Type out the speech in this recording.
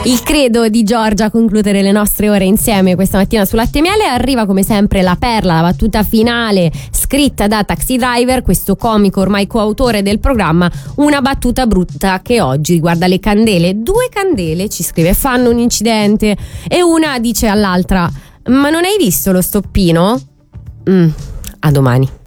Il credo di Giorgia a concludere le nostre ore insieme questa mattina su Latte e Miele. Arriva come sempre la perla, la battuta finale scritta da Taxi Driver, questo comico ormai coautore del programma. Una battuta brutta che oggi riguarda le candele. 2 candele, ci scrive, fanno un incidente e una dice all'altra: ma non hai visto lo stoppino? A domani.